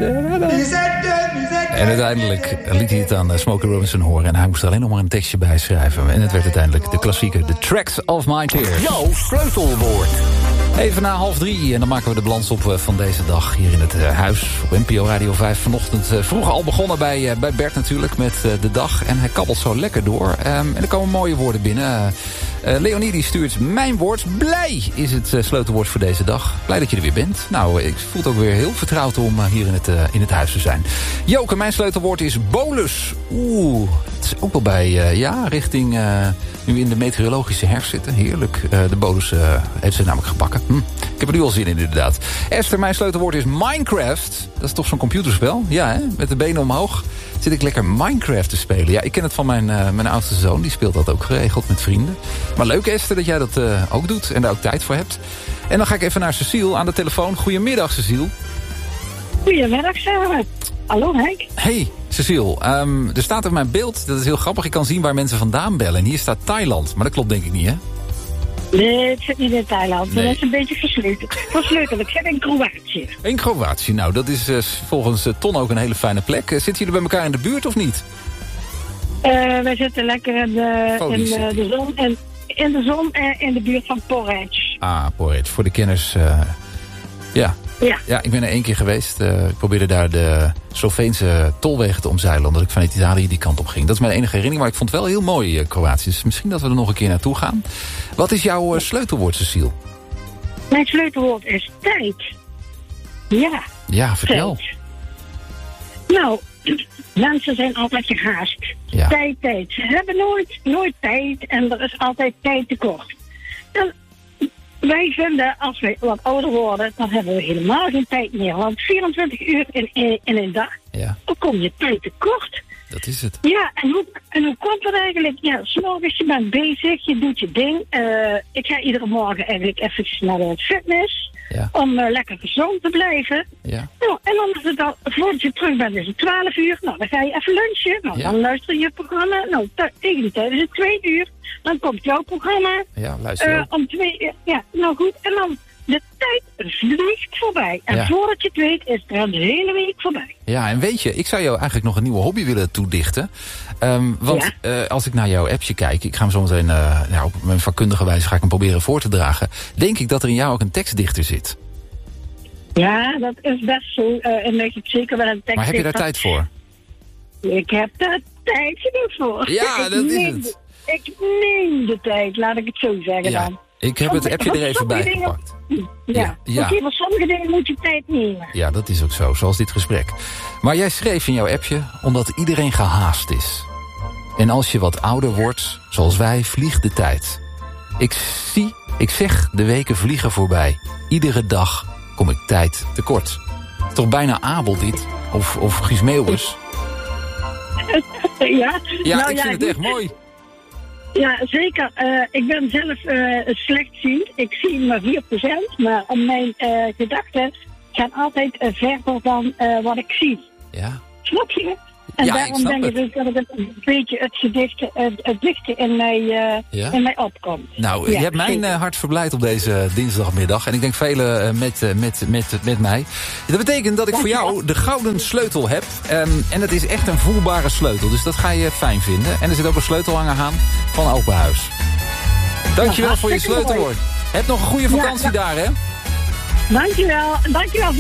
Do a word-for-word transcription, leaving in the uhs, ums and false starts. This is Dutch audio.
En uiteindelijk liet hij het aan Smokey Robinson horen. En hij moest er alleen nog maar een tekstje bij schrijven. En het werd uiteindelijk de klassieker The Tracks of My Tears. Jouw sleutelwoord. Even na half drie en dan maken we de balans op van deze dag hier in het uh, huis op N P O Radio vijf. Vanochtend uh, vroeg al begonnen bij, uh, bij Bert natuurlijk met uh, de dag. En hij kabbelt zo lekker door. Um, en er komen mooie woorden binnen. Uh, uh, Leonie die stuurt mijn woord. Blij is het uh, sleutelwoord voor deze dag. Blij dat je er weer bent. Nou, ik voel het ook weer heel vertrouwd om uh, hier in het, uh, in het huis te zijn. Joke, mijn sleutelwoord is bolus. Oeh, het is ook wel bij, uh, ja, richting... Uh, nu we in de meteorologische herfst zitten. Heerlijk. Uh, de bolus uh, heeft ze namelijk gebakken. Hm. Ik heb er nu al zin in, inderdaad. Esther, mijn sleutelwoord is Minecraft. Dat is toch zo'n computerspel? Ja, hè? Met de benen omhoog zit ik lekker Minecraft te spelen. Ja, ik ken het van mijn, uh, mijn oudste zoon. Die speelt dat ook geregeld met vrienden. Maar leuk, Esther, dat jij dat uh, ook doet. En daar ook tijd voor hebt. En dan ga ik even naar Cecile aan de telefoon. Goedemiddag, Cecile. Goedemiddag, Sarah. Hallo, Henk. Hey, Cecile. Um, er staat op mijn beeld, dat is heel grappig. Ik kan zien waar mensen vandaan bellen. En hier staat Thailand. Maar dat klopt denk ik niet, hè? Nee, het zit niet in Thailand. Nee. Dat is een beetje versleuteld. Versleuteld. Ik zit in Kroatië. In Kroatië. Nou, dat is uh, volgens uh, Ton ook een hele fijne plek. Uh, zitten jullie bij elkaar in de buurt of niet? Uh, wij zitten lekker in de, oh, in, uh, de zon. En, in de zon en in de buurt van Porridge. Ah, Porridge. Voor de kenners. Uh, ja. Ja. ja, ik ben er één keer geweest. Uh, ik probeerde daar de Sloveense tolwegen te omzeilen, omdat ik vanuit Italië die kant op ging. Dat is mijn enige herinnering, maar ik vond het wel heel mooi, uh, Kroatië. Dus misschien dat we er nog een keer naartoe gaan. Wat is jouw uh, sleutelwoord, Cecile? Mijn sleutelwoord is tijd. Ja. Ja, vertel. Tijd. Nou, mensen zijn altijd gehaast. Ja. Tijd, tijd. Ze hebben nooit, nooit tijd en er is altijd tijd tekort. En wij vinden, als wij wat ouder worden, dan hebben we helemaal geen tijd meer. Want vierentwintig uur in, in, in een dag, ja. Dan kom je tijd tekort. Dat is het. Ja, en hoe, en hoe komt het eigenlijk? Ja, 's morgens je bent bezig, je doet je ding. Uh, ik ga iedere morgen eigenlijk even naar de fitness. Ja. Om uh, lekker gezond te blijven. Ja. Nou, en dan is het al, voordat je terug bent, is het twaalf uur. Nou, dan ga je even lunchen. Nou, ja. Dan luister je je programma. Nou, t- tegen die tijd is het twee uur. Dan komt jouw programma. Ja, luister. Uh, om twee uur. Ja, nou goed. En dan, de tijd vliegt voorbij. En ja. voordat je het weet, is er een hele week voorbij. Ja, en weet je, ik zou jou eigenlijk nog een nieuwe hobby willen toedichten. Um, want ja. uh, als ik naar jouw appje kijk, ik ga hem zo meteen uh, nou, op mijn vakkundige wijze ga ik hem proberen voor te dragen. Denk ik dat er in jou ook een tekstdichter zit. Ja, dat is best zo. Uh, en dat je zeker wel een tekst. Maar heb je daar tijd voor? Ik heb daar tijd genoeg voor. Ja, dat is het. De, ik neem de tijd, laat ik het zo zeggen ja. dan. Ik heb het appje er even bij dingen, gepakt. Ja, ja, ja. Oké, voor sommige dingen moet je tijd nemen. Ja, dat is ook zo, zoals dit gesprek. Maar jij schreef in jouw appje omdat iedereen gehaast is. En als je wat ouder wordt, zoals wij, vliegt de tijd. Ik zie, ik zeg, de weken vliegen voorbij. Iedere dag kom ik tijd tekort. Toch bijna Abel dit? Of, of Guus Meeuwis? ja, ja, nou, ik ja, vind het echt mooi. Ja, zeker. Uh, ik ben zelf uh, slechtziend. Ik zie maar vier procent. Maar mijn uh, gedachten gaan altijd uh, verder dan uh, wat ik zie. Ja. Snap je? En ja, daarom denk ik dus dat het een beetje het gedichte, het, het dichte in mij, uh, ja? in mij opkomt. Nou, ja, je hebt mijn uh, hart verblijd op deze dinsdagmiddag. En ik denk velen uh, met, uh, met, met, met mij. Dat betekent dat ik voor jou de gouden sleutel heb. Um, en het is echt een voelbare sleutel. Dus dat ga je fijn vinden. En er zit ook een sleutelhanger aan van Open Huis. Dankjewel ja, voor je sleutelwoord. Heb nog een goede vakantie ja, ja. daar, hè? Dankjewel. Dankjewel.